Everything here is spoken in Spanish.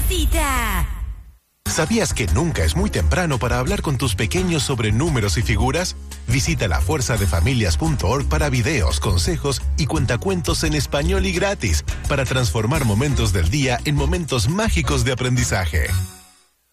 cita. ¿Sabías que nunca es muy temprano para hablar con tus pequeños sobre números y figuras? Visita lafuerzadefamilias.org para videos, consejos y cuentacuentos en español y gratis para transformar momentos del día en momentos mágicos de aprendizaje.